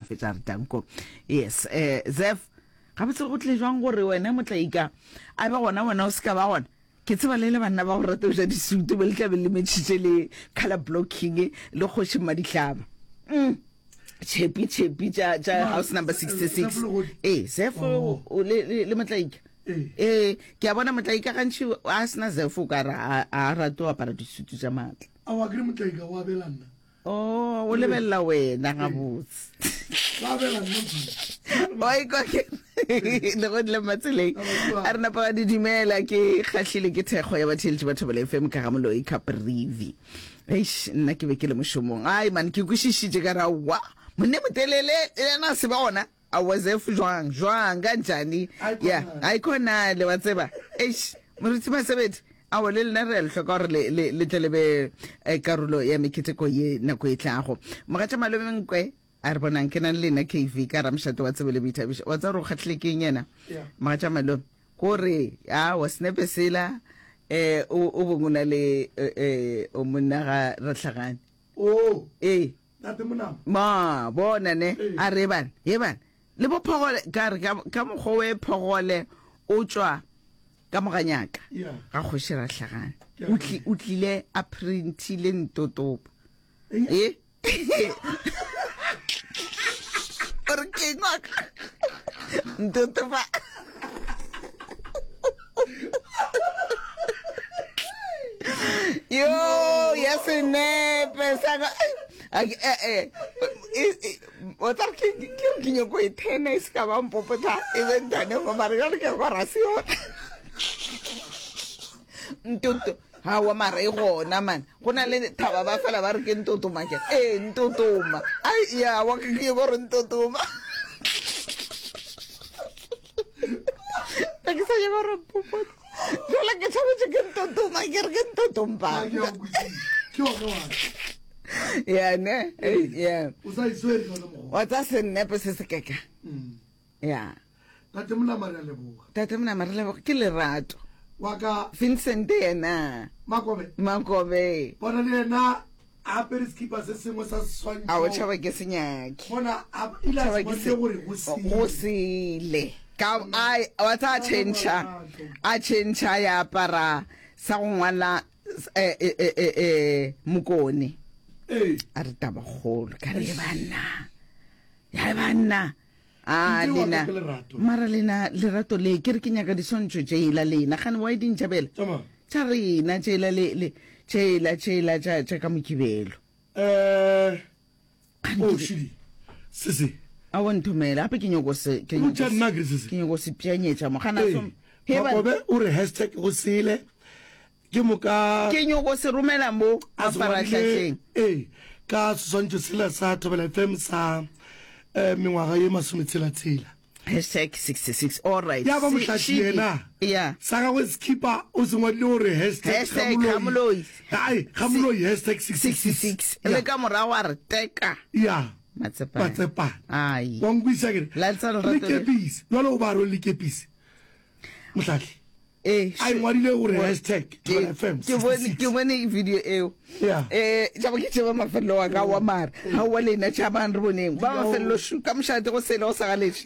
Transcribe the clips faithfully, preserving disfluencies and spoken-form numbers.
fetsa re tanko yes eh Zef ga botse go tle jwang gore wena motlaika a ba gona wena o ska ba gona ke tseba le le bana ba go rata go ja disutu ba le tla be le metšhitše le color blocking le go shima dihlaba mm chepi chepi ja ja house number sixty-six eh Zef o le le motlaika eh ke a bona motlaika gantši a sna Zef ka ra a rato apara disutu tša matla a wa gre motlaika wa belana oh o lebella wena ga botse wa belana oi go ke le go le matseleng a rena pa di dimela ke khahlile ke thego ya batheletse batho ba le F M ka ga moloi Caprivi eish nna ke be ke le moshomong ai man ke kushishije ka rawa mone motelele ena se ba ona a was F jwang jwang kanjani ya ai khona le watseba eish moritsi ba sebetsi a wole le nna re le hloka gore le le tlelebe karulo ya meketeko ye nako e tlago mogatša malome nkwe a re bonang ke nang le nna K V ka ramshato wa tsebele bithabisha wa tsa ro khatlile ke yena mogatša malome gore a wa snepe sela eh o bonguna le eh o monna ga ratlhagane oh eh tate mona ma bona ne a re bana ye bana le bo phogole ka re ka mogwe phogole o tswa ka moganyaka ga go shira hlagane utli utlile a printile ntotopo eh or ke ngaka ntotopa yo yasene pesa eh eh o tla ke ke ke nyoko e tennis ka ba mpopota even dane go mara ke go rasio ntoto ha wa mara e gona man gona le thaba ba fela ba re ke ntoto make eh ntoto ma ai ya wa ke ke go re ntoto ma ke sa ye go re popota yo la ke tsaba ke ntoto ma ke re ke ntoto mpa ya ne ya o sa iswere no mo wa tsa se nne pe se se keka ya tate mona mara le bo tate mona mara le bo ke le rato waka Vincent yena makobe makobe bona le na a pere skipa se sengwe sa swantšho a o tšhaba ke senyaki bona a ila se bonte gore go sile ka ai wa tsa change a change ya para sa ngwana eh eh eh mukone eh a re taba golo ka le bana ya bana ah lena mara lena lerato le ke re ke nyaka di sontšho tšela lena gane wa di ntšhabela tša rena tšela le le tšela tšela tša tša ka mokibelo eh o shidi sisi a wonthomela ape ke nyoko se ke nyoko se pianyetša mo gana so makobe o re hashtag go sile ke moka ke nyoko se romela mo mafaratlhatlheng eh ka sontšho sela sa Thobela F M sa eh mengwaga ye masometshela-tshela hashtag sixty-six all right ya ba mohlaši yena yeah sa gagwe skipper o se ngwadile gore hashtag gamoloi ai gamoloi hashtag sixty-six le ka morago a re teka ya matsepa matsepa ai wa ngwisa ke la tsa le le kepisi jalo o ba re le kepisi mohlaši eh ai ngwadile gore hashtag F M ke bone ke bone video eo eh ja ba ke tseba mafelo wa ka wa mara ha wa lena tša ba re boneng ba mafelo shu ka mshate go sele o sa galetse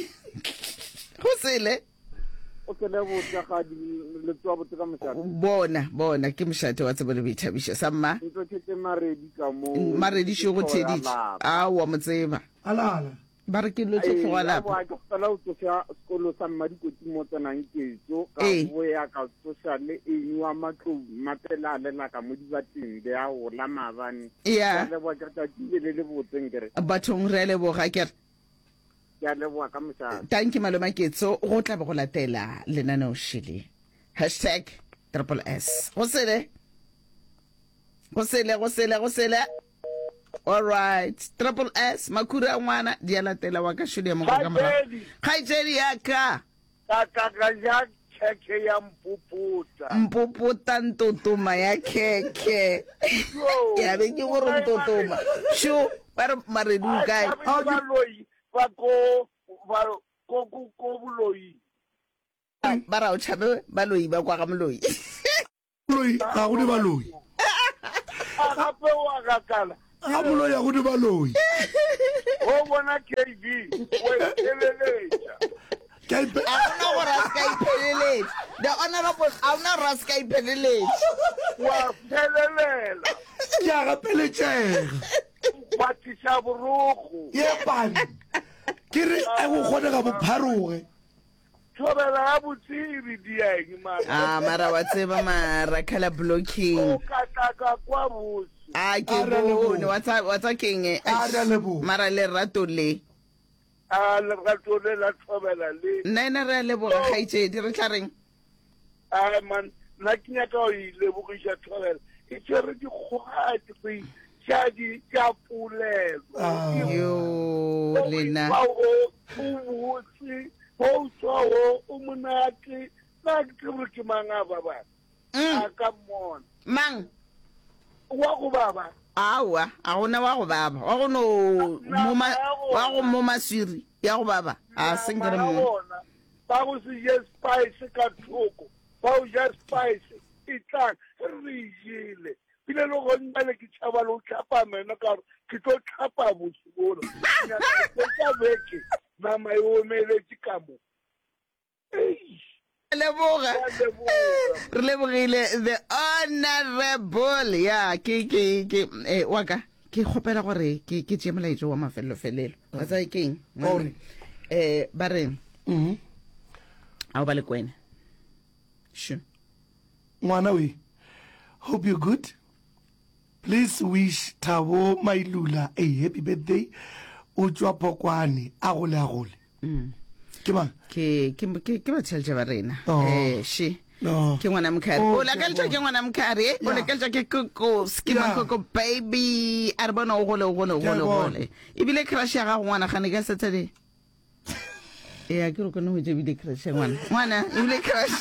go sele o tsele botsa ga di le tswa botsa ka mshate bona bona ke mshate wa tsebele bithabisha samma ntse tshetse maredi ka mo maredi sho go tsheditse a wa motseba alala ba re ke lo tsogo la ba ke tsala o tsaya sekolo sa madikoti mo tsanang ketso ka bo ya ka social e niwa matlo matela le la ka mo di batseng de a o la mabane ya le ba ka ta di le le botseng kere bathong re le bo ga ke ya le bo ka motsa thank you maloma ketso go tla be go latela lenana o shile hashtag triple S go sele go sele go sele go sele all right triple S makura ngwana di latela wa ka shudi mo ka mara khaitsedi ya ka ka ka ka ya keke ya mpuputa mpuputa ntotoma ya keke ya be ke go re ntotoma shu para mare du kai ba loi ba ko ba ko ko buloi bara o tshabe ba loi ba kwa ga moloi loi ga go di ba loi a gape wa ga kala a moloi ya go di baloi o bona K V o eleletša a gona gore a ska ipheleletša the honorable a gona gore a ska ipheleletša wa phelelela ke a gapeletšega wa tiša borogo ye pane ke re e go kgonega bopharoge thobela ya botsibi dieng mara a mara wa tseba mara color blocking o kataka kwa bosi a ke bone wa tsa wa tsa keng e a ra lebo mara le rato le a le rato le la thobela le nna ena re le bo gaitšedi re tla reng a man na kinya ka o ile bo go ja thobela e tsere di khwati tse tja di tja pulelo yo lena o o tsi o so o monate na ke re ke manga baba a ka mona mang wa go baba awa a gona wa go baba wa go no moma wa go moma siri ya go baba a sengere mo ba go se yes spice ka thoko ba o yes spice e tla re jile pile lo go nna le ke tshaba lo tlhapa mena ka ke tlo tlhapa botsholo ya ka beke mama yo mele tsikamo leboga re lebogile the honorable ya ke ke ke eh waka ke khopela gore ke ke tse molaetso wa mafelelo felelo wa tsa keng eh ba re mhm a ba le kwena sure ngwana we hope you're good. Please wish Thabo Mailula a happy birthday. Utswa Pokwane a gole a gole. Mm. Ke mang? Ke ke ke ke ba tšhelja ba rena. Oh. Eh she. No. Ke ngwana mkhari. Oh, O la ka letswa ke ngwana mkhari. O la ka letswa ke koko skima Yeah. koko baby. A re bona o gole o gole o Ke a gole o bona. gole. Ibile crush ya ga ngwana gane ka Saturday. Eh a ke re kone ho je bile crush ya ngwana. Ngwana ibile crush.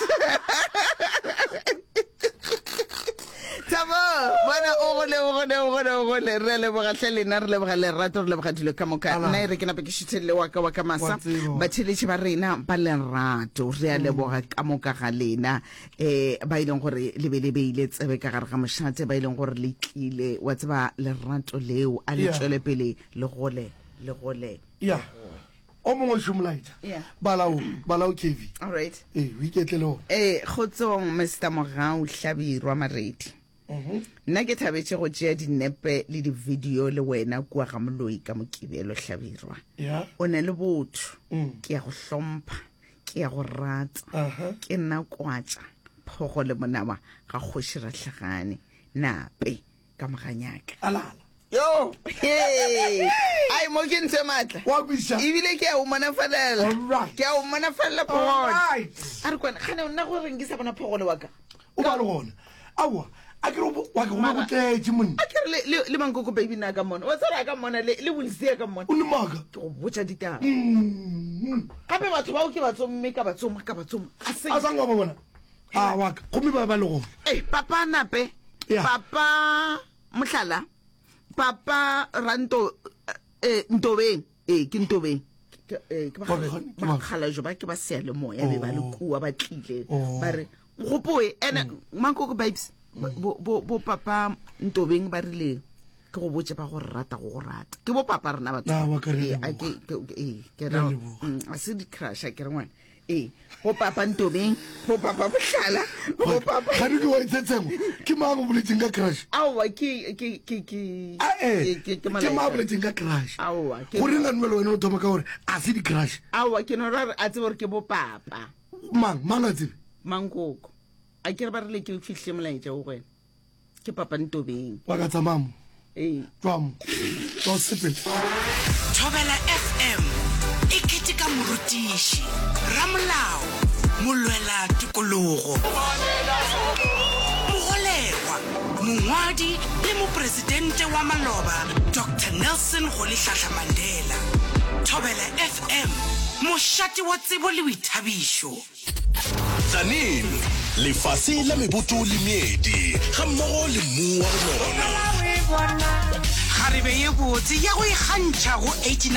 Tabo bona o gole o gole o gole o gole re le boga tlele na re le boga le rato re le boga dilo ka moka nna e re ke na pe ke shitelle wa ka wa ka masa ba tšheletse ba rena ba le rato re a le boga ka moka ga lena eh ba ileng gore le be le beile tsebe ka gare ga mošate ba ileng gore le tlile wa tseba le rato leo a le tswele pele le gole le gole Yeah. O mongwe shumlaita. Yeah. Balao balao K V. all right Eh we ketlelo. eh khotsong Mister Mogau Hlabirwa Maredi. Mhm. Nna ke thabetse go tšea dinepe le di-video le wena kua ga moloi ka Mokibelo Hlabirwa. Yeah. O ne le botho Mm. ke ya go hlompha ke ya go rata Aha. ke nna kwatša phogo le monama ga kgoši Ratlhagane nape ka moganyaka Alala. yo hey ai mo ke ntse matla Wa bisha. ebile ke ya o mona felela Alright. ke ya o mona felela phogole Alright. a re kwana gane nna go reng ke sa bona phogole wa ka O ba le gona. Awa. A ke ro wa ke go Mama. go tletse monna. a kere le le- le mankoko baby na ka mona wa tsara ka mona le le bolise ka mona O le maga. ke go botsa ditaba Mm. gape batho ba o ke batsomme ka batsomme ka batsomme a se A sang ba bona. Ah wa ka. Go me ba ba le gona. eh papa nape Yeah. papa mohlala papa ranto eh ntobeng eh ke ntobeng ke eh ke ba Ba- ba- ba khala jo ba ke ba sele moya be ba le Oh. kuwa ba tlile Oh. ba re gopoe ene mankoko babes bo bo bo papa ntobeng ba rile ke go botse ba go rata go go rata ke bo papa rena batho Na, wa ka re Eh, a leboga. ke ke- eh ke Re ra leboga. mm, a se di crash ke re ngwana eh go papa ntobeng go papa mohlala go papa Ga di go itsetseng. Ke mang o boletseng ka crash? awa ke ke ke ke Ah eh. ke- ke- ke Ke malaika. mang o boletseng ka crash? awa ke Go ringa nwe le wena o thoma ka gore a se di crash. awa ke no ra a tsebe gore ke bo papa Mang mang a tsebe? mankoko a ke re ba rile ke fihle molaetša o gwena ke papa ntobeng Wa ka tsamamo. ee Tswamo. Tswa sepele. Thobela F M e keteka morutiši ramolao molwela tikologo mogolegwa mongwadi le mopresidente wa maloba Doctor Nelson Rolihlahla Mandela. Thobela F M mošate wa tsebo le boithabišo. Tsanin lefase la meboto le meedi ga mmogo le mmu wa lona Ga re be ye botse ya go ikgantšha go eighty-nine